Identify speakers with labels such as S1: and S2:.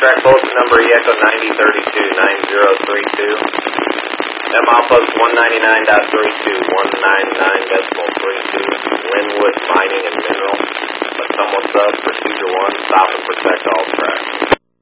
S1: track bulletin number ECHO 9032-9032. At milepost 199.32, 199.32, Linwood Mining and Mineral. Someone sub, procedure 1, stop and protect all tracks.